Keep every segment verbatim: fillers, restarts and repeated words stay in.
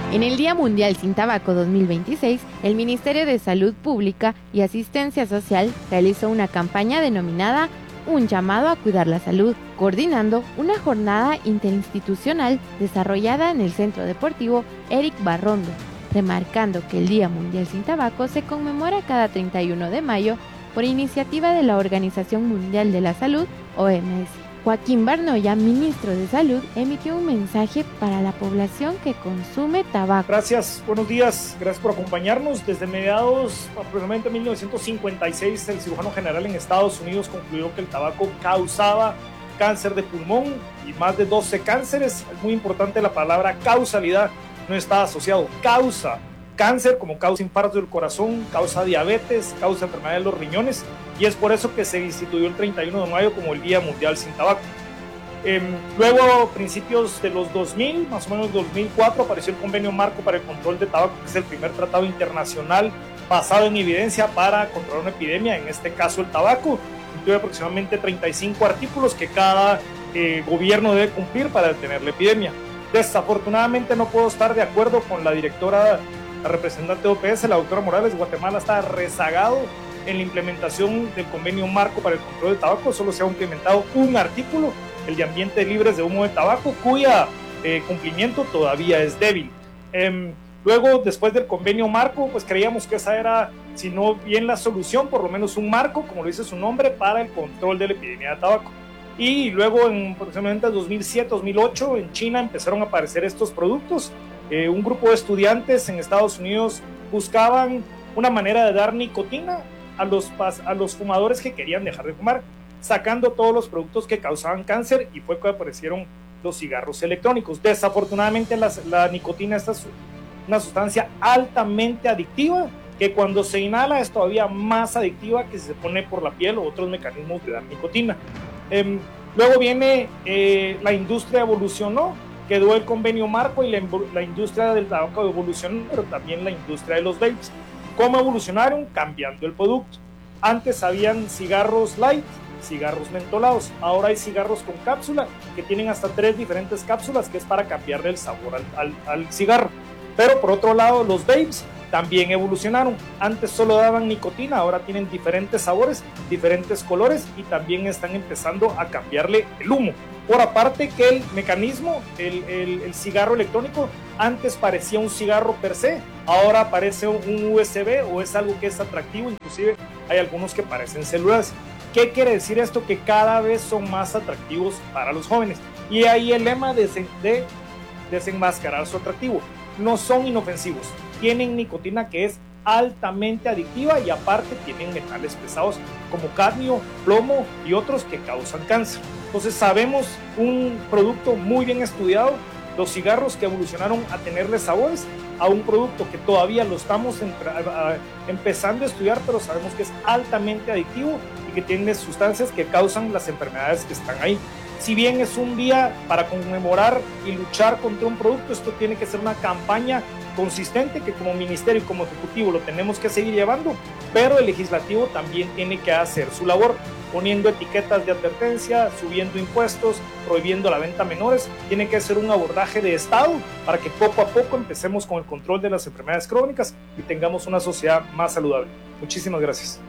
En el Día Mundial Sin Tabaco dos mil veintiséis, el Ministerio de Salud Pública y Asistencia Social realizó una campaña denominada Un llamado a cuidar la salud, coordinando una jornada interinstitucional desarrollada en el Centro Deportivo Eric Barrondo, remarcando que el Día Mundial Sin Tabaco se conmemora cada treinta y uno de mayo por iniciativa de la Organización Mundial de la Salud, O M S. Joaquín Barnoya, ministro de Salud, emitió un mensaje para la población que consume tabaco. Gracias, buenos días, gracias por acompañarnos. Desde mediados, aproximadamente mil novecientos cincuenta y seis, el cirujano general en Estados Unidos concluyó que el tabaco causaba cáncer de pulmón y más de doce cánceres. Es muy importante la palabra causalidad, no está asociado, causa cáncer como causa infarto del corazón, causa diabetes, causa enfermedad de los riñones, y es por eso que se instituyó el treinta y uno de mayo como el Día Mundial Sin Tabaco. Eh, luego, a principios de los dos mil, más o menos dos mil cuatro, apareció el Convenio Marco para el Control de Tabaco, que es el primer tratado internacional basado en evidencia para controlar una epidemia, en este caso el tabaco. Incluye aproximadamente treinta y cinco artículos que cada eh, gobierno debe cumplir para detener la epidemia. Desafortunadamente no puedo estar de acuerdo con la directora, la representante de O P S, la doctora Morales. Guatemala está rezagado en la implementación del Convenio Marco para el Control del Tabaco. Solo se ha implementado un artículo, el de ambientes libres de humo de tabaco, cuya eh, cumplimiento todavía es débil. Eh, luego, después del Convenio Marco, pues creíamos que esa era, si no bien la solución, por lo menos un marco, como lo dice su nombre, para el control de la epidemia de tabaco. Y luego, en aproximadamente dos mil siete, dos mil ocho, en China empezaron a aparecer estos productos. Eh, un grupo de estudiantes en Estados Unidos buscaban una manera de dar nicotina a los, a los fumadores que querían dejar de fumar, sacando todos los productos que causaban cáncer, y fue que aparecieron los cigarros electrónicos. Desafortunadamente la, la nicotina es una sustancia altamente adictiva, que cuando se inhala es todavía más adictiva que si se pone por la piel o otros mecanismos de dar nicotina. Eh, luego viene eh, la industria evolucionó, quedó el Convenio Marco y la, la industria del tabaco evolucionó, pero también la industria de los vapes. ¿Cómo evolucionaron? Cambiando el producto. Antes habían cigarros light, cigarros mentolados. Ahora hay cigarros con cápsula, que tienen hasta tres diferentes cápsulas, que es para cambiarle el sabor al, al, al cigarro. Pero por otro lado, los vapes también evolucionaron. Antes solo daban nicotina, ahora tienen diferentes sabores, diferentes colores, y también están empezando a cambiarle el humo. Por aparte que el mecanismo, el, el, el cigarro electrónico, antes parecía un cigarro per se, ahora parece un U S B o es algo que es atractivo, inclusive hay algunos que parecen células. ¿Qué quiere decir esto? Que cada vez son más atractivos para los jóvenes. Y ahí el lema de, de desenmascarar su atractivo. No son inofensivos, tienen nicotina que es altamente adictiva y aparte tienen metales pesados como cadmio, plomo y otros que causan cáncer. Entonces sabemos un producto muy bien estudiado, los cigarros que evolucionaron a tenerle sabores, a un producto que todavía lo estamos empezando a estudiar, pero sabemos que es altamente adictivo y que tiene sustancias que causan las enfermedades que están ahí. Si bien es un día para conmemorar y luchar contra un producto, esto tiene que ser una campaña consistente que como ministerio y como ejecutivo lo tenemos que seguir llevando, pero el legislativo también tiene que hacer su labor, poniendo etiquetas de advertencia, subiendo impuestos, prohibiendo la venta a menores. Tiene que ser un abordaje de Estado para que poco a poco empecemos con el control de las enfermedades crónicas y tengamos una sociedad más saludable. Muchísimas gracias.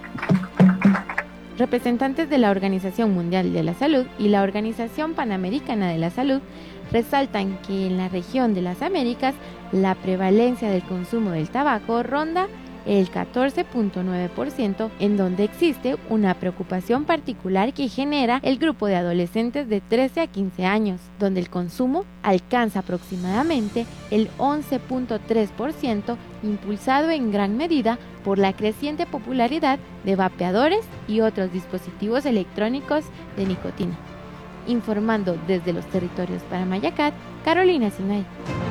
Representantes de la Organización Mundial de la Salud y la Organización Panamericana de la Salud resaltan que en la región de las Américas la prevalencia del consumo del tabaco ronda el catorce punto nueve por ciento, en donde existe una preocupación particular que genera el grupo de adolescentes de trece a quince años, donde el consumo alcanza aproximadamente el once punto tres por ciento, impulsado en gran medida por la creciente popularidad de vapeadores y otros dispositivos electrónicos de nicotina. Informando desde los territorios para Mayacat, Carolina Sinay.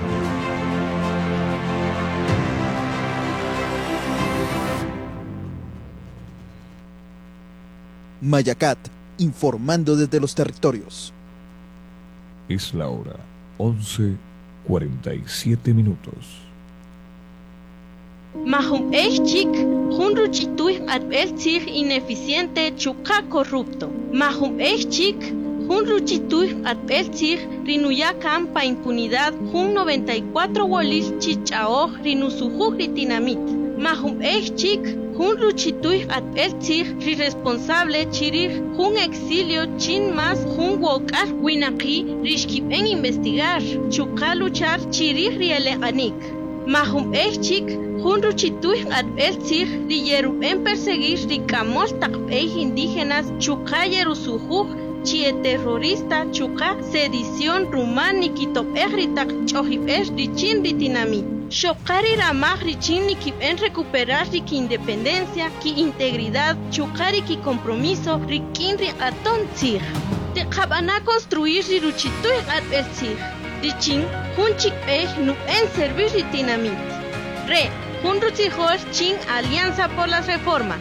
Mayacat, informando desde los territorios. Es la hora once cuarenta y siete minutos. Mahum Echik, Hunru Chituih Adbelzir ineficiente Chuka corrupto. Mahum Echik, Jun ruchituy at elchir rinuya campa impunidad jun noventa y cuatro wolis chichao rinusujuk ritinamit. Mahum echik jun ruchituy at elchir ri responsable chirir jun exilio chin mas jun wokar winaki rishkip en investigar chuka luchar chirir rieleganik. Mahum echik jun ruchituy at elchir ri yeru en perseguir ri kamol takpej indígenas chuka yerusujuk chie terrorista chuka sedición rumani kitop ehritak chohip es richin ritinamit. Shokari ramaj richin nikip en recuperar rik independencia, ki integridad, chukari ki compromiso, rikin ri aton tzir. Te kabana construir ri ruchituy at el tzir. Richin jun chik pej nu en servir ritinamit. Re, jun ruchijor chin Alianza por las Reformas.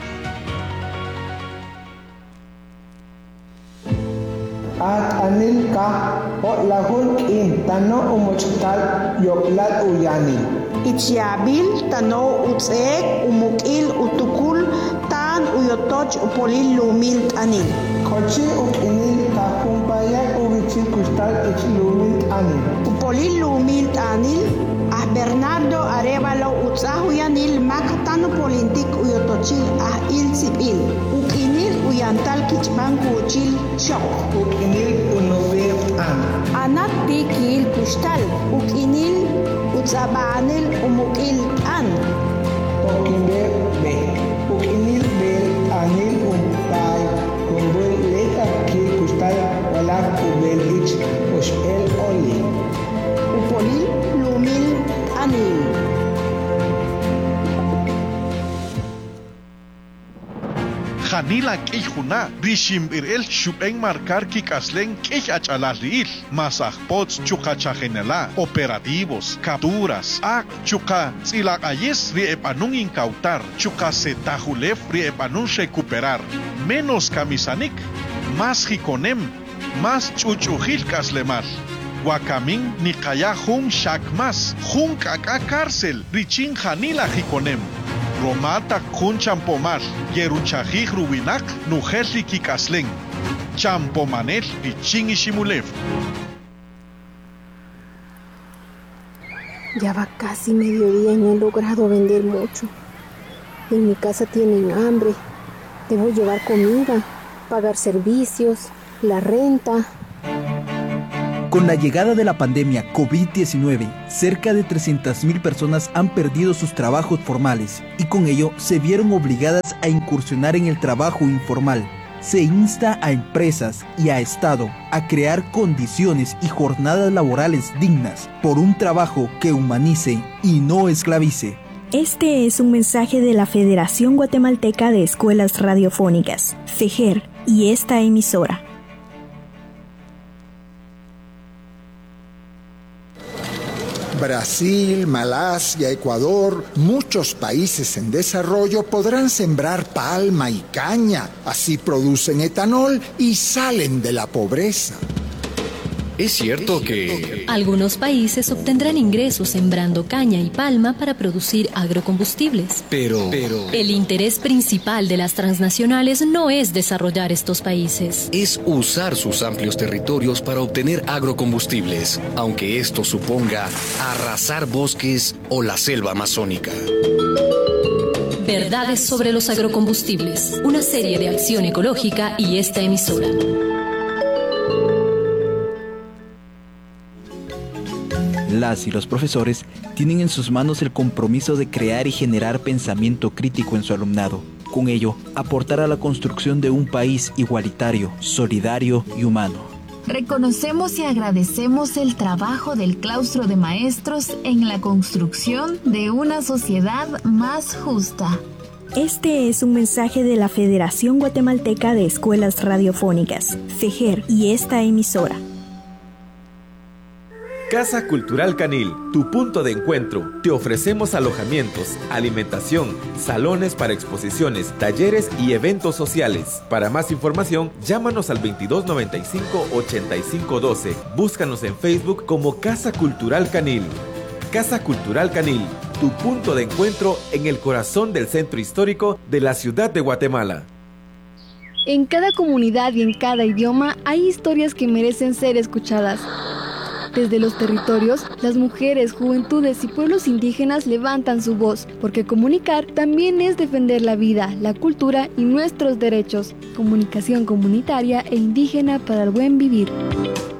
At anil ka o lahul in tano umuchtal yoklat uyani. Itziabil tano utzek umukil utukul tan uyotoch upolil lumil anil. Kochi ukinil ka kumpayak uwichil kustal ich lumil anil. Upolil lumil anil ah Bernardo Arevalo utzahuyanil makatan polintik uyotochil ah il sibil. Ukinil uyantal kichban kuchil shok. Ukinil unovir an. Anak tikil kustal. Ukinil utzabanil umukil an. Ukinil be. Ukinil be anil umpay. Kumbul leta kil kustal walak ubel ich uspel oli. Upolil lumil anil. Janila Kijuna, Rishim Irel Shupeng Marcar Kikaslen Kij Achalal Masaj Pots Chukachagenela, operativos, capturas, Ak Chuka, Zilak Ayes Riepanun incautar, Chuka Setajulef Riepanun recuperar, menos camisanik, más jikonem, más chuchujil kaslemal. Wakamin Nikaya Jun Shakmas, Jun Kaka cárcel, Richin Janila Jikonem. Romata Jun Champomar, Yeruchajij Rubinak, Nujelli Kikaslen, Champomanel Richin Ishimulev. Ya va casi mediodía y no he logrado vender mucho. En mi casa tienen hambre. Debo llevar comida, pagar servicios, la renta. Con la llegada de la pandemia COVID diecinueve, cerca de trescientas mil personas han perdido sus trabajos formales y con ello se vieron obligadas a incursionar en el trabajo informal. Se insta a empresas y a Estado a crear condiciones y jornadas laborales dignas por un trabajo que humanice y no esclavice. Este es un mensaje de la Federación Guatemalteca de Escuelas Radiofónicas, FEGER, y esta emisora. Brasil, Malasia, Ecuador, muchos países en desarrollo podrán sembrar palma y caña. Así producen etanol y salen de la pobreza. Es cierto que algunos países obtendrán ingresos sembrando caña y palma para producir agrocombustibles. Pero, pero el interés principal de las transnacionales no es desarrollar estos países. Es usar sus amplios territorios para obtener agrocombustibles, aunque esto suponga arrasar bosques o la selva amazónica. Verdades sobre los agrocombustibles, una serie de acción ecológica y esta emisora. Las y los profesores tienen en sus manos el compromiso de crear y generar pensamiento crítico en su alumnado. Con ello, aportar a la construcción de un país igualitario, solidario y humano. Reconocemos y agradecemos el trabajo del claustro de maestros en la construcción de una sociedad más justa. Este es un mensaje de la Federación Guatemalteca de Escuelas Radiofónicas, FEGER, y esta emisora. Casa Cultural Canil, tu punto de encuentro. Te ofrecemos alojamientos, alimentación, salones para exposiciones, talleres y eventos sociales. Para más información, llámanos al veintidós noventa y cinco, ochenta y cinco doce. Búscanos en Facebook como Casa Cultural Canil. Casa Cultural Canil, tu punto de encuentro en el corazón del centro histórico de la ciudad de Guatemala. En cada comunidad y en cada idioma hay historias que merecen ser escuchadas. Desde los territorios, las mujeres, juventudes y pueblos indígenas levantan su voz, porque comunicar también es defender la vida, la cultura y nuestros derechos. Comunicación comunitaria e indígena para el buen vivir.